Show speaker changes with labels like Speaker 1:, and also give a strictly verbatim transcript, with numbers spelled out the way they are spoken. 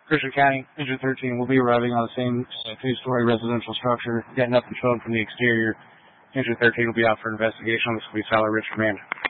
Speaker 1: Christian County, Engine thirteen will be arriving on the same uh, two-story residential structure, getting up and showing from the exterior. Engine thirteen will be out for investigation on this police Tyler Rich Command.